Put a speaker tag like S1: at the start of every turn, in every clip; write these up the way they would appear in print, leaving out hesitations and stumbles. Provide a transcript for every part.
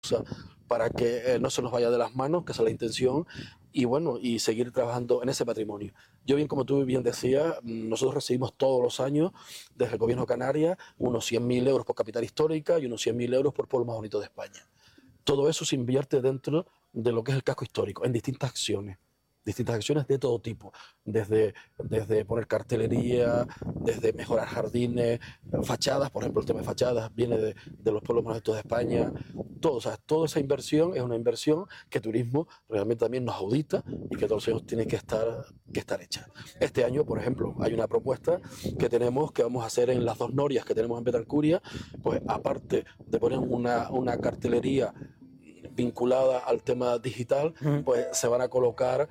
S1: para que no se nos vaya de las manos, que esa es la intención, y bueno, y seguir trabajando en ese patrimonio. Yo bien, como tú bien decías, nosotros recibimos todos los años desde el Gobierno de Canarias unos 100.000 euros por capital histórica y unos 100.000 euros por pueblo más bonito de España. Todo eso se invierte dentro de lo que es el casco histórico, en distintas acciones de todo tipo, desde poner cartelería, desde mejorar jardines, fachadas, por ejemplo, el tema de fachadas viene de los pueblos más altos de España. Todo, o sea, toda esa inversión es una inversión que Turismo realmente también nos audita y que todos los años tiene que estar hecha. Este año, por ejemplo, hay una propuesta que vamos a hacer en las dos norias que tenemos en Betancuria, pues aparte de poner una cartelería vinculada al tema digital, pues se van a colocar,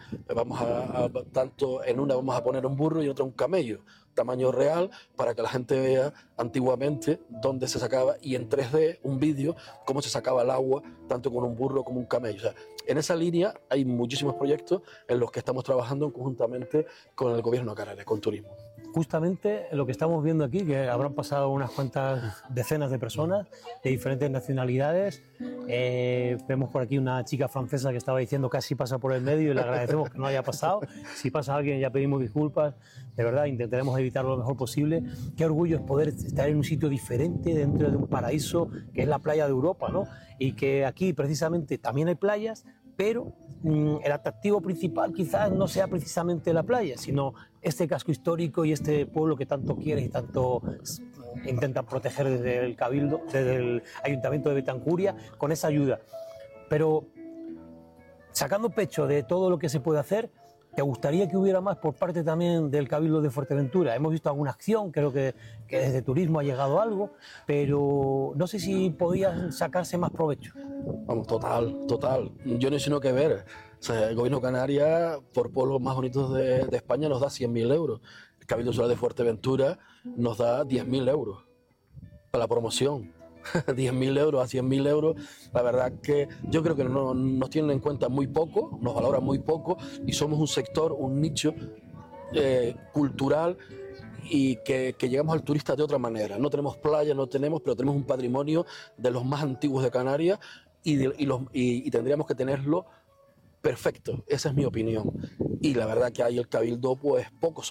S1: tanto en una vamos a poner un burro y en otra un camello, tamaño real, para que la gente vea antiguamente dónde se sacaba, y en 3D un vídeo cómo se sacaba el agua tanto con un burro como un camello. O sea, en esa línea hay muchísimos proyectos en los que estamos trabajando conjuntamente con el Gobierno de Canarias, con Turismo.
S2: Justamente lo que estamos viendo aquí, que habrán pasado unas cuantas decenas de personas de diferentes nacionalidades. Vemos por aquí una chica francesa que estaba diciendo casi pasa por el medio y le agradecemos que no haya pasado. Si pasa alguien ya pedimos disculpas, de verdad intentaremos evitarlo lo mejor posible. Qué orgullo es poder estar en un sitio diferente dentro de un paraíso que es la playa de Europa, ¿no? Y que aquí precisamente también hay playas, pero el atractivo principal quizás no sea precisamente la playa, sino este casco histórico y este pueblo que tanto quieres y tanto intentan proteger desde el Cabildo, desde el Ayuntamiento de Betancuria, con esa ayuda. Pero sacando pecho de todo lo que se puede hacer, ¿te gustaría que hubiera más por parte también del Cabildo de Fuerteventura? Hemos visto alguna acción, creo que desde Turismo ha llegado algo, pero no sé si podían sacarse más provecho.
S1: Vamos, total. Yo no sé sino que ver. O sea, el Gobierno de Canarias, por pueblos más bonitos de España, nos da 100.000 euros. El Cabildo Insular de Fuerteventura nos da 10.000 euros para la promoción. 10.000 euros a 100.000 euros, la verdad que yo creo que no nos tienen en cuenta muy poco, nos valoran muy poco, y somos un sector, un nicho cultural, y que llegamos al turista de otra manera. No tenemos playa, pero tenemos un patrimonio de los más antiguos de Canarias, y tendríamos que tenerlo perfecto. Esa es mi opinión. Y la verdad que ahí el Cabildo pues poco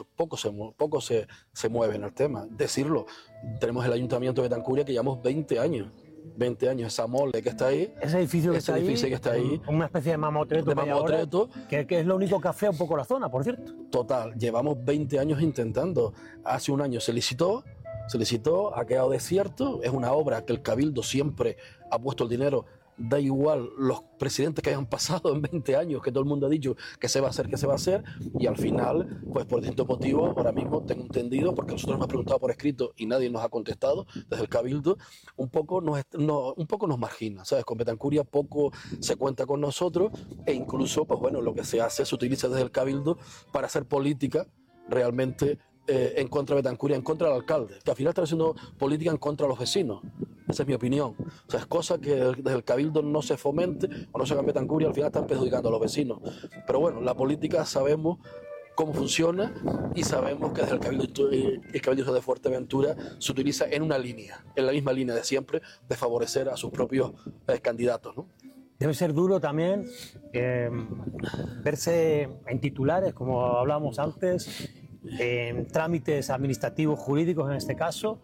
S1: se mueve en el tema. Decirlo, tenemos el Ayuntamiento de Betancuria que llevamos 20 años, esa mole que está ahí,
S2: ese edificio que está ahí, una especie de mamotreto, que es lo único que afea un poco la zona, por cierto.
S1: Total, llevamos 20 años intentando. Hace un año se licitó, ha quedado desierto. Es una obra que el Cabildo siempre ha puesto el dinero. Da igual los presidentes que hayan pasado en 20 años, que todo el mundo ha dicho que se va a hacer, y al final, pues por distintos motivos, ahora mismo tengo entendido, porque nosotros nos hemos preguntado por escrito y nadie nos ha contestado desde el Cabildo, un poco nos margina, ¿sabes? Con Betancuria poco se cuenta con nosotros, e incluso, pues bueno, lo que se utiliza desde el Cabildo para hacer política realmente en contra de Betancuria, en contra del alcalde, que al final está haciendo política en contra de los vecinos. Esa es mi opinión. O sea, es cosa que desde el Cabildo no se fomente o no se haga en Betancuria, al final están perjudicando a los vecinos. Pero bueno, la política sabemos cómo funciona, y sabemos que desde el Cabildo de Fuerteventura se utiliza en la misma línea de siempre, de favorecer a sus propios candidatos, ¿no?
S2: Debe ser duro también verse en titulares, como hablábamos antes, en trámites administrativos jurídicos en este caso,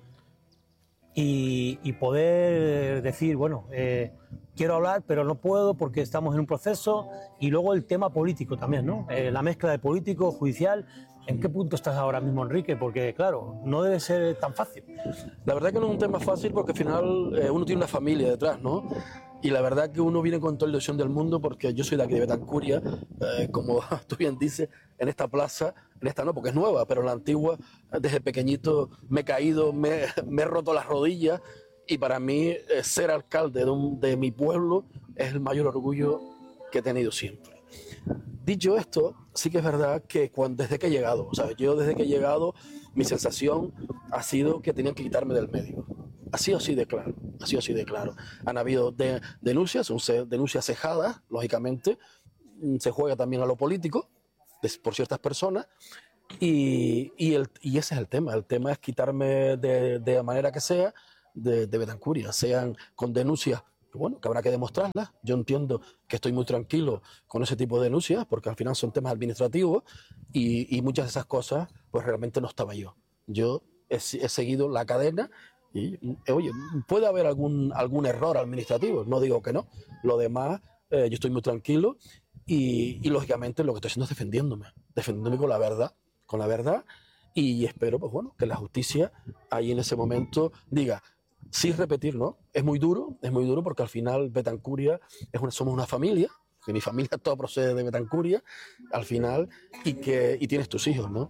S2: y poder decir, bueno, quiero hablar pero no puedo porque estamos en un proceso, y luego el tema político también, ¿no? La mezcla de político, judicial. ¿En qué punto estás ahora mismo, Enrique? Porque claro, no debe ser tan fácil.
S1: La verdad que no es un tema fácil, porque al final uno tiene una familia detrás, ¿no? Y la verdad que uno viene con toda la ilusión del mundo, porque yo soy de aquí de Betancuria, como tú bien dices, en esta plaza, en esta no, porque es nueva, pero en la antigua, desde pequeñito me he caído, me he roto las rodillas, y para mí ser alcalde de mi pueblo es el mayor orgullo que he tenido siempre. Dicho esto, sí que es verdad que desde que he llegado, desde que he llegado, mi sensación ha sido que tenían que quitarme del medio. Ha sido así de claro. Han habido denuncias cejadas, lógicamente. Se juega también a lo político por ciertas personas, y ese es el tema. El tema es quitarme de la manera que sea de Betancuria, sean con denuncias que bueno, que habrá que demostrarlas. Yo entiendo que estoy muy tranquilo con ese tipo de denuncias, porque al final son temas administrativos y muchas de esas cosas, pues realmente no estaba yo. Yo he seguido la cadena y, oye, puede haber algún error administrativo, no digo que no. Lo demás, yo estoy muy tranquilo y lógicamente lo que estoy haciendo es defendiéndome con la verdad y espero, pues bueno, que la justicia ahí en ese momento diga, sin repetir, ¿no? Es muy duro porque al final Betancuria somos una familia, que mi familia todo procede de Betancuria, al final, y tienes tus hijos, ¿no?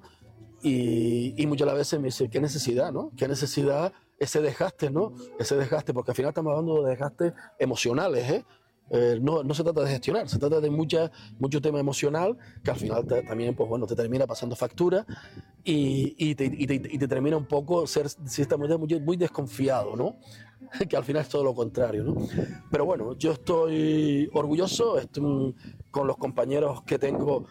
S1: Y muchas veces me dicen, ¿qué necesidad, no? ¿Qué necesidad ese desgaste, no? Ese desgaste, porque al final estamos hablando de desgastes emocionales, ¿eh? No se trata de gestionar, se trata de mucho tema emocional que al final también, pues bueno, te termina pasando factura y te termina un poco ser, de cierta manera, muy desconfiado, ¿no? Que al final es todo lo contrario, ¿no? Pero bueno, yo estoy orgulloso, con los compañeros que tengo,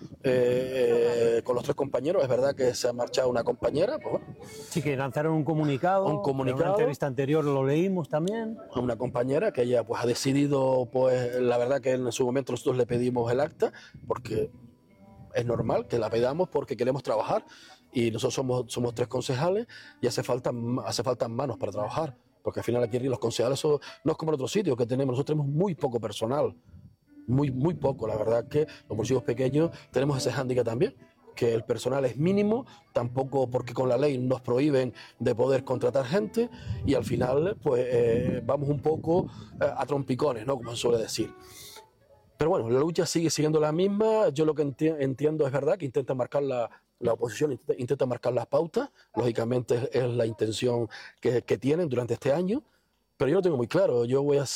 S1: con los 3 compañeros, es verdad que se ha marchado una compañera, pues bueno.
S2: Sí, que lanzaron un comunicado. En una entrevista anterior lo leímos también.
S1: Una compañera que ella pues ha decidido, pues la verdad que en su momento nosotros le pedimos el acta, porque es normal que la pedamos porque queremos trabajar y nosotros somos 3 concejales y hace falta manos para trabajar, porque al final aquí los concejales no es como en otros sitios que nosotros tenemos muy poco personal, muy poco, la verdad que los municipios pequeños tenemos ese hándicap también, que el personal es mínimo, tampoco porque con la ley nos prohíben de poder contratar gente y al final pues vamos un poco a trompicones, ¿no? Como se suele decir. Pero bueno, la lucha sigue siendo la misma. Yo lo que entiendo es verdad que intenta marcar la oposición, intenta marcar las pautas. Lógicamente es la intención que tienen durante este año. Pero yo lo tengo muy claro. Yo voy a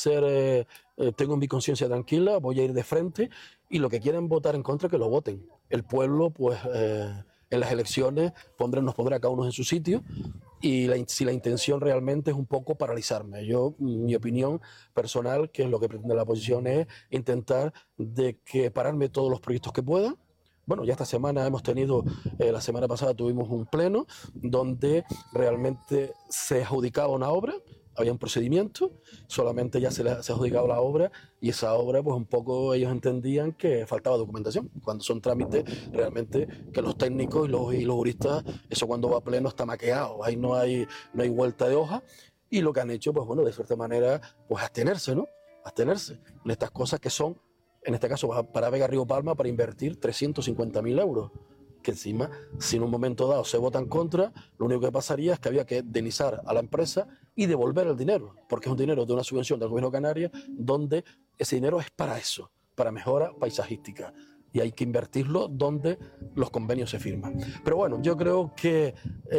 S1: tengo mi conciencia tranquila, voy a ir de frente y lo que quieren votar en contra, que lo voten. El pueblo, pues, en las elecciones nos pondrá cada uno en su sitio y si la intención realmente es un poco paralizarme. Mi opinión personal, que es lo que pretende la oposición, es intentar de que pararme todos los proyectos que pueda. Bueno, ya esta semana la semana pasada tuvimos un pleno donde realmente se adjudicaba una obra, había un procedimiento, solamente ya se ha adjudicado la obra y esa obra pues un poco ellos entendían que faltaba documentación, cuando son trámites realmente que los técnicos y los juristas, eso cuando va a pleno está maqueado, ahí no hay vuelta de hoja y lo que han hecho pues bueno, de cierta manera pues abstenerse, ¿no? Abstenerse en estas cosas que son, en este caso para Vega Río Palma, para invertir 350.000 euros. Que encima, si en un momento dado se vota en contra, lo único que pasaría es que había que indemnizar a la empresa y devolver el dinero, porque es un dinero de una subvención del gobierno canario, donde ese dinero es para eso, para mejora paisajística. Y hay que invertirlo donde los convenios se firman. Pero bueno, yo creo que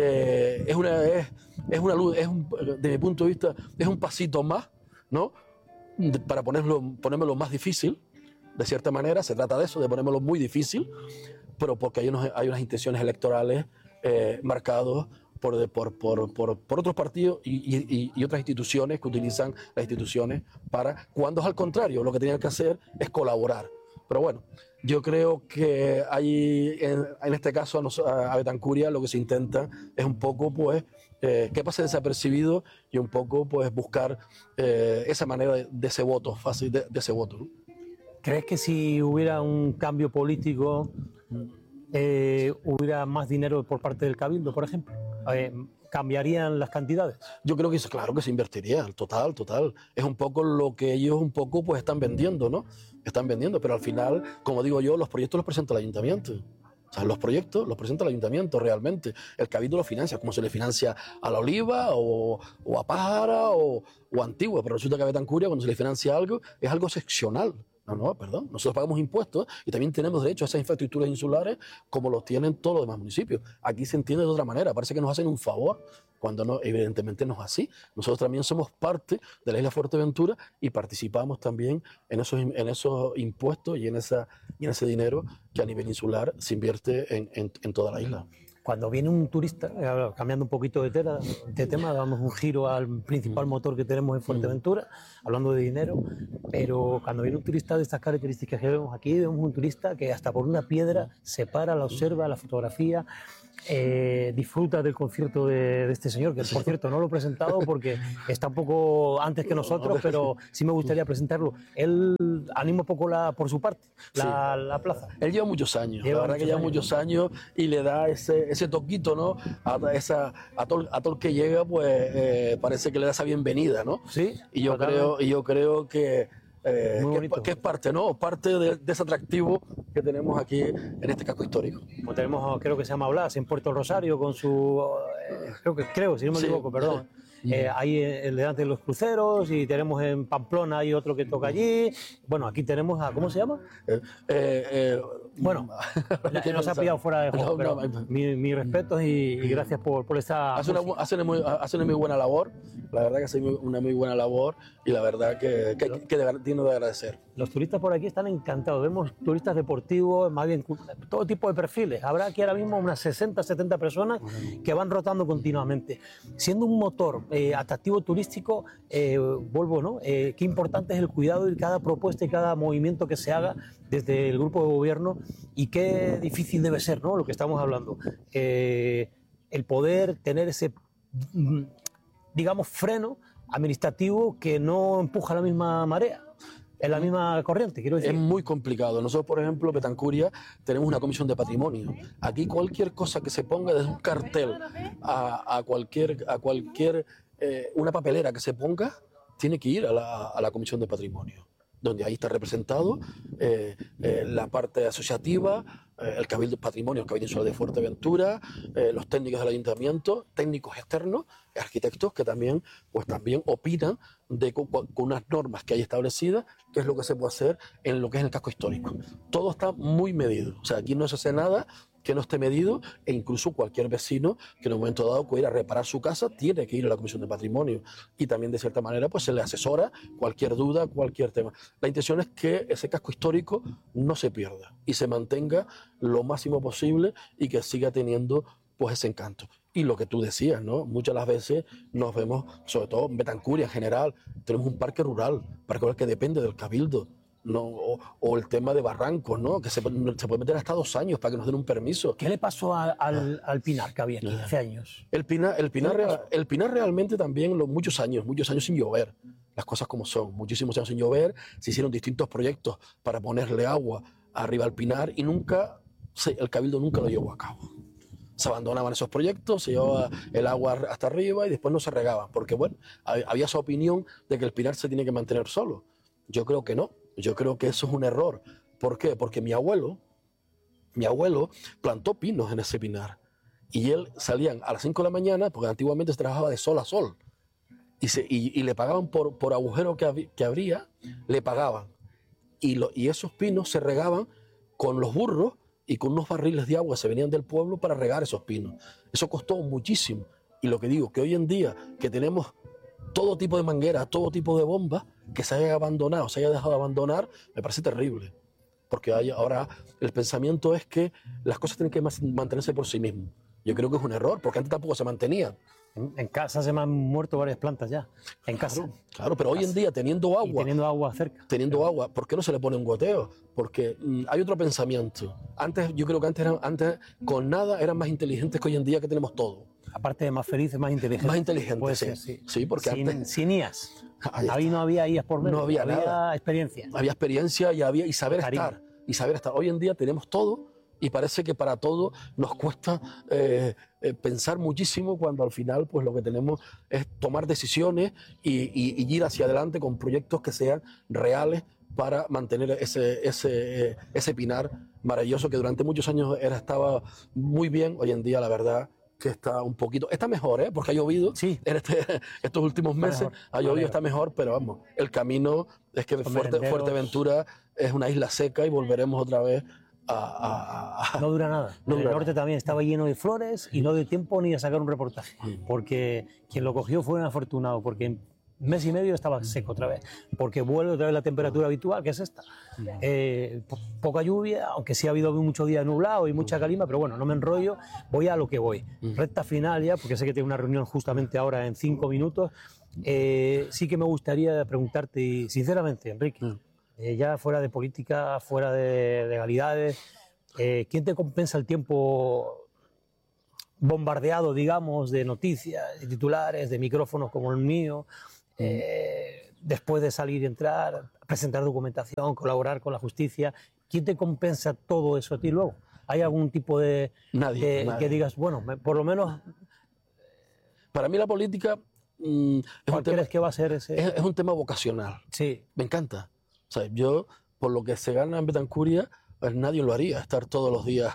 S1: de mi punto de vista, es un pasito más, ¿no? Para ponérmelo más difícil, de cierta manera, se trata de eso, de ponérmelo muy difícil, pero porque hay unas intenciones electorales marcadas por otros partidos y otras instituciones que utilizan las instituciones cuando es al contrario, lo que tenían que hacer es colaborar. Pero bueno, yo creo que en este caso a Betancuria lo que se intenta es un poco pues que pase desapercibido y un poco pues buscar esa manera de ese voto fácil, de ese voto, ¿no?
S2: ¿Crees que si hubiera un cambio político hubiera más dinero por parte del Cabildo, por ejemplo? ¿Cambiarían las cantidades?
S1: Yo creo que claro que se invertiría, total. Es un poco lo que ellos pues están vendiendo, ¿no? Están vendiendo, pero al final, como digo yo, los proyectos los presenta el ayuntamiento. O sea, los proyectos los presenta el ayuntamiento realmente. El Cabildo los financia, como se le financia a La Oliva o a Pájara o a Antigua. Pero resulta que a Betancuria, cuando se le financia algo, es algo excepcional. No, perdón. Nosotros pagamos impuestos y también tenemos derecho a esas infraestructuras insulares como lo tienen todos los demás municipios. Aquí se entiende de otra manera. Parece que nos hacen un favor cuando no, evidentemente no es así. Nosotros también somos parte de la isla Fuerteventura y participamos también en esos impuestos y en ese dinero que a nivel insular se invierte en toda la isla.
S2: cuando viene un turista, cambiando un poquito de tema, damos un giro al principal motor que tenemos en Fuerteventura, hablando de dinero, pero cuando viene un turista de estas características que vemos aquí, vemos un turista que hasta por una piedra se para, la observa, la fotografía, disfruta del concierto de este señor, que por cierto no lo he presentado porque está un poco antes que nosotros, pero sí me gustaría presentarlo. Él anima un poco por su parte la plaza.
S1: Él lleva muchos años, la verdad que lleva muchos años y le da ese toquito, ¿no? A todo el que llega, pues parece que le da esa bienvenida, ¿no?
S2: Sí.
S1: Y yo creo que es parte, ¿no? Parte de ese atractivo que tenemos aquí en este casco histórico.
S2: Como tenemos, creo que se llama Blas, en Puerto Rosario, con su... creo, si no me equivoco, perdón. Ahí delante de los cruceros, y tenemos en Pamplona hay otro que toca allí. Bueno, aquí tenemos a... ¿Cómo se llama? Bueno, nos ha pillado fuera de juego, pero mis respetos y gracias por esta...
S1: Hacen una muy buena labor, la verdad que hacen una muy buena labor y la verdad que tiene de agradecer.
S2: Los turistas por aquí están encantados, vemos turistas deportivos, más bien todo tipo de perfiles. Habrá aquí ahora mismo unas 60, 70 personas que van rotando continuamente. Siendo un motor atractivo turístico, vuelvo, ¿no? Qué importante es el cuidado y cada propuesta y cada movimiento que se haga desde el grupo de gobierno, y qué difícil debe ser, ¿no? Lo que estamos hablando. El poder tener ese, digamos, freno administrativo que no empuja la misma marea, en la misma corriente, quiero decir.
S1: Es muy complicado. Nosotros, por ejemplo, Betancuria, tenemos una comisión de patrimonio. Aquí cualquier cosa que se ponga, desde un cartel a cualquier una papelera que se ponga, tiene que ir a la comisión de patrimonio, donde ahí está representado la parte asociativa, el Cabildo de Patrimonio, el Cabildo Insular de Fuerteventura, los técnicos del ayuntamiento, técnicos externos, arquitectos que también opinan con unas normas que hay establecidas, qué es lo que se puede hacer en lo que es el casco histórico. Todo está muy medido, o sea, aquí no se hace nada que no esté medido, e incluso cualquier vecino que en un momento dado quiera reparar su casa tiene que ir a la Comisión de Patrimonio, y también de cierta manera pues se le asesora cualquier duda, cualquier tema. La intención es que ese casco histórico no se pierda y se mantenga lo máximo posible y que siga teniendo pues ese encanto. Y lo que tú decías, ¿no? Muchas de las veces nos vemos, sobre todo en Betancuria en general, tenemos un parque rural que depende del Cabildo, ¿no? O el tema de barrancos, ¿no? Que se puede meter hasta 2 años para que nos den un permiso.
S2: ¿Qué le pasó al pinar que había aquí hace años?
S1: El pinar realmente también, muchos años sin llover, las cosas como son, muchísimos años sin llover, se hicieron distintos proyectos para ponerle agua arriba al pinar y el Cabildo nunca lo llevó a cabo. Se abandonaban esos proyectos, se llevaba el agua hasta arriba y después no se regaban, porque bueno, había esa opinión de que el pinar se tiene que mantener solo. Yo creo que no. Yo creo que eso es un error. ¿Por qué? Porque mi abuelo plantó pinos en ese pinar. Y él salían a las 5 de la mañana, porque antiguamente se trabajaba de sol a sol. Y le pagaban por agujero que abría, le pagaban. Y esos pinos se regaban con los burros y con unos barriles de agua se venían del pueblo para regar esos pinos. Eso costó muchísimo. Y lo que digo, que hoy en día que tenemos todo tipo de mangueras, todo tipo de bombas, que se haya abandonado, se haya dejado de abandonar, me parece terrible. Porque ahora el pensamiento es que las cosas tienen que mantenerse por sí mismas. Yo creo que es un error, porque antes tampoco se mantenían.
S2: En casa se me han muerto varias plantas ya. En casa.
S1: Claro, pero hoy en día, teniendo agua.
S2: Y teniendo agua cerca.
S1: Teniendo agua, ¿por qué no se le pone un goteo? Porque hay otro pensamiento. Yo creo que antes con nada eran más inteligentes que hoy en día, que tenemos todo.
S2: Aparte de más felices, más inteligentes.
S1: Más inteligentes,
S2: puede
S1: sí.
S2: Ser, sí.
S1: Sí, porque antes...
S2: Sin IAS. Ahí no había IAS por medio.
S1: No había nada.
S2: Experiencia.
S1: Había experiencia y saber estar. Y saber estar. Hoy en día tenemos todo y parece que para todo nos cuesta pensar muchísimo, cuando al final pues lo que tenemos es tomar decisiones y ir hacia adelante con proyectos que sean reales para mantener ese pinar maravilloso que durante muchos años estaba muy bien. Hoy en día la verdad que está un poquito, está mejor, porque ha llovido,
S2: sí.
S1: En estos últimos meses ha llovido, está mejor, pero vamos, el camino es que Fuerteventura es una isla seca y volveremos otra vez
S2: No dura nada. El norte también estaba lleno de flores y no dio tiempo ni a sacar un reportaje, porque quien lo cogió fue un afortunado, porque mes y medio estaba seco otra vez, porque vuelve otra vez la temperatura habitual, que es esta. Poca lluvia, aunque sí ha habido muchos días nublados y mucha calima, pero bueno, no me enrollo, voy a lo que voy. Recta final ya, porque sé que tengo una reunión justamente ahora en 5 minutos. Sí que me gustaría preguntarte, y sinceramente, Enrique, ya fuera de política, fuera de legalidades, ¿quién te compensa el tiempo bombardeado, digamos, de noticias, de titulares, de micrófonos como el mío, después de salir y entrar, presentar documentación, colaborar con la justicia? ¿Quién te compensa todo eso a ti luego? ¿Hay algún tipo de...
S1: Nadie.
S2: que digas, bueno, por lo menos...
S1: Para mí la política
S2: ¿Cuál crees que va a ser ese...?
S1: es un tema vocacional.
S2: Sí.
S1: Me encanta. O sea, yo, por lo que se gana en Betancuria, pues nadie lo haría, estar todos los días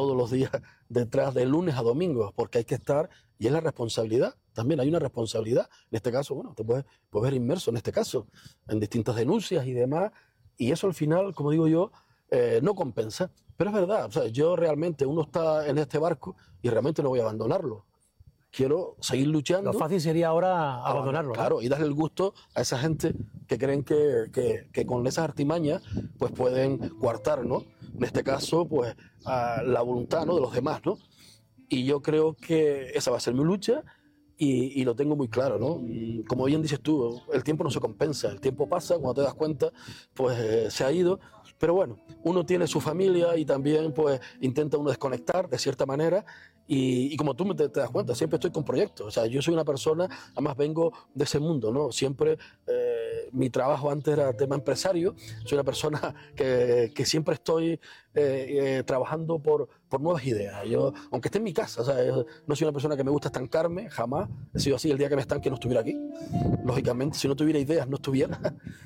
S1: detrás de lunes a domingo, porque hay que estar, y es la responsabilidad, también hay una responsabilidad. En este caso, bueno, te puedes ver inmerso en este caso, en distintas denuncias y demás, y eso al final, como digo yo, no compensa. Pero es verdad, o sea, yo realmente, uno está en este barco y realmente no voy a abandonarlo. Quiero seguir luchando.
S2: Lo fácil sería ahora abandonarlo.
S1: Claro, ¿no? Y darle el gusto a esa gente que creen que con esas artimañas pues pueden coartar, ¿no? En este caso, pues, a la voluntad, ¿no?, de los demás, ¿no? Y yo creo que esa va a ser mi lucha y lo tengo muy claro, ¿no? Como bien dices tú, el tiempo no se compensa, el tiempo pasa, cuando te das cuenta, pues se ha ido. Pero bueno, uno tiene su familia y también pues intenta uno desconectar de cierta manera y como tú te das cuenta, siempre estoy con proyectos. O sea, yo soy una persona, además vengo de ese mundo, ¿no? Siempre mi trabajo antes era tema empresario, soy una persona que siempre estoy trabajando por nuevas ideas. Yo, aunque esté en mi casa, o sea, no soy una persona que me gusta estancarme, jamás. He sido así, el día que me estanque no estuviera aquí. Lógicamente, si no tuviera ideas, no estuviera.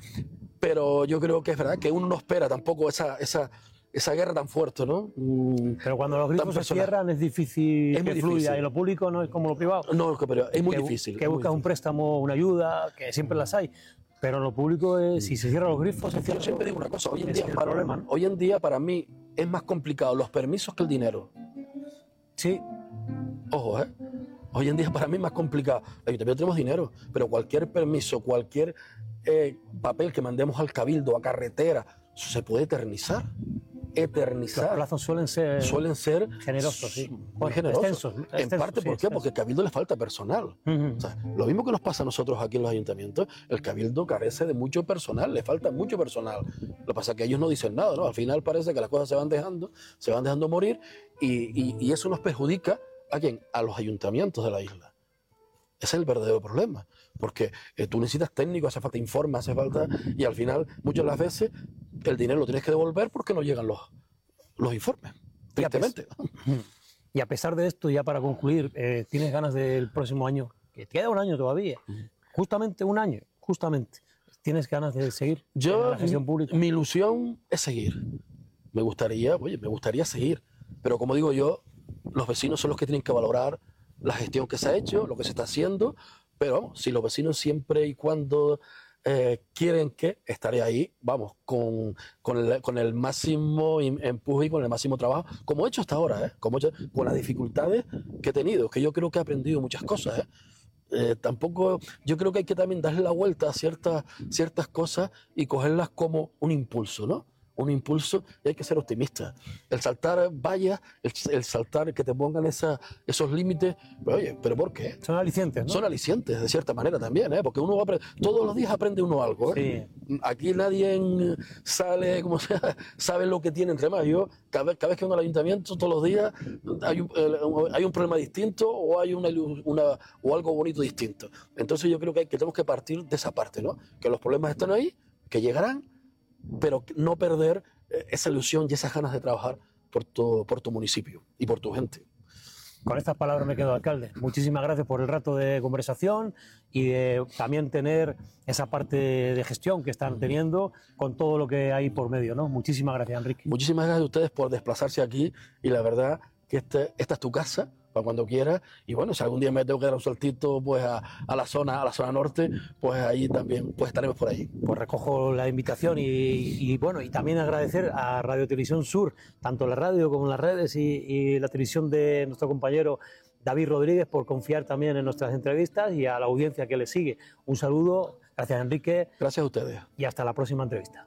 S1: Pero yo creo que es verdad que uno no espera tampoco esa guerra tan fuerte, ¿no?
S2: Pero cuando los grifos se cierran es difícil que fluya, y lo público no es como lo privado.
S1: No, pero es muy difícil.
S2: Que buscas un préstamo, una ayuda, que siempre las hay. Pero lo público es, si se cierran los grifos, se cierran.
S1: Yo siempre digo una cosa, hoy en día para mí es más complicado los permisos que el dinero.
S2: Sí.
S1: Ojo, hoy en día para mí es más complicado. También tenemos dinero, pero cualquier permiso, cualquier papel que mandemos al cabildo, a carretera, se puede eternizar.
S2: Los plazos suelen ser generosos, sí.
S1: Muy generosos. En parte, ¿por qué? Porque al cabildo le falta personal. O sea, lo mismo que nos pasa a nosotros aquí en los ayuntamientos, el cabildo carece de mucho personal, le falta mucho personal. Lo que pasa es que ellos no dicen nada, ¿no? Al final parece que las cosas se van dejando morir y eso nos perjudica ¿a quién? A los ayuntamientos de la isla. Ese es el verdadero problema, porque tú necesitas técnicos, hace falta informe, hace falta... Y al final, muchas de las veces, el dinero lo tienes que devolver porque no llegan los informes, tristemente.
S2: Y a pesar de esto, ya para concluir, ¿tienes ganas del próximo año? Que te queda un año todavía, justamente un año, ¿tienes ganas de seguir en la gestión pública?
S1: Mi ilusión es seguir. Me gustaría seguir, pero como digo yo, los vecinos son los que tienen que valorar la gestión que se ha hecho, lo que se está haciendo, pero vamos, si los vecinos siempre y cuando quieren que, estaré ahí, vamos, con el máximo empuje y con el máximo trabajo, como he hecho hasta ahora, con las dificultades que he tenido, que yo creo que he aprendido muchas cosas, tampoco, yo creo que hay que también darle la vuelta a ciertas cosas y cogerlas como un impulso, ¿no? Un impulso, y hay que ser optimista. El saltar vallas, el saltar que te pongan esos límites, pero oye, ¿pero por qué?
S2: Son alicientes, ¿no?
S1: Son alicientes, de cierta manera también, porque uno todos los días aprende uno algo.
S2: Sí.
S1: Aquí nadie sale, como sea, sabe lo que tiene entre más. Yo, cada vez que vengo al ayuntamiento, todos los días hay un problema distinto o hay o algo bonito distinto. Entonces yo creo que tenemos que partir de esa parte, ¿no? Que los problemas están ahí, que llegarán, pero no perder esa ilusión y esas ganas de trabajar por tu municipio y por tu gente.
S2: Con estas palabras me quedo, alcalde. Muchísimas gracias por el rato de conversación y de también tener esa parte de gestión que están teniendo con todo lo que hay por medio, ¿no? Muchísimas gracias, Enrique.
S1: Muchísimas gracias a ustedes por desplazarse aquí y la verdad que esta es tu casa para cuando quieras, y bueno, si algún día me tengo que dar un saltito pues a la zona norte, pues ahí también pues estaremos por ahí.
S2: Pues recojo la invitación y bueno, y también agradecer a Radio Televisión Sur, tanto la radio como las redes y la televisión de nuestro compañero David Rodríguez por confiar también en nuestras entrevistas y a la audiencia que le sigue. Un saludo, gracias Enrique.
S1: Gracias a ustedes.
S2: Y hasta la próxima entrevista.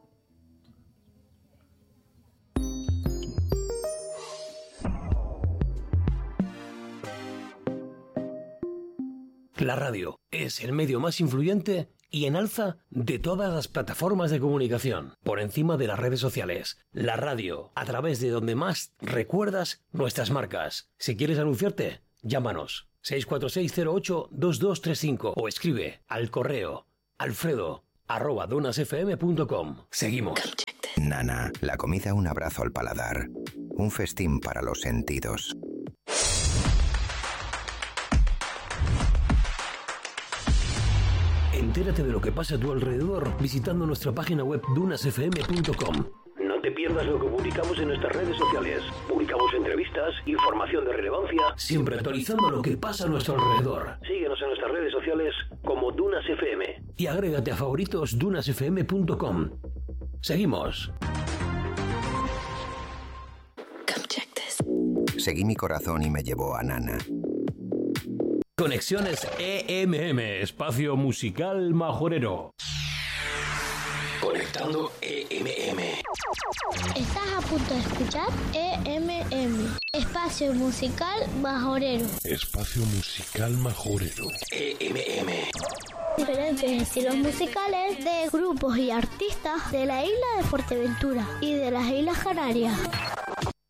S2: La radio es el medio más influyente y en alza de todas las plataformas de comunicación, por encima de las redes sociales. La radio, a través de donde más recuerdas nuestras marcas. Si quieres anunciarte, llámanos 646082235 o escribe al correo alfredo@donasfm.com. Seguimos.
S3: Nana, la comida un abrazo al paladar, un festín para los sentidos.
S4: Entérate de lo que pasa a tu alrededor visitando nuestra página web dunasfm.com. No te pierdas lo que publicamos en nuestras redes sociales. Publicamos entrevistas, información de relevancia, siempre actualizando lo que pasa a nuestro alrededor. Síguenos en nuestras redes sociales como Dunas FM y agrégate a favoritos dunasfm.com. Seguimos.
S3: Seguí mi corazón y me llevó a Nana.
S4: Conexiones EMM, espacio musical majorero. Conectando EMM.
S5: Estás a punto de escuchar EMM, espacio musical majorero.
S6: Espacio musical majorero.
S4: EMM.
S5: Diferentes estilos musicales de grupos y artistas de la isla de Fuerteventura y de las Islas Canarias.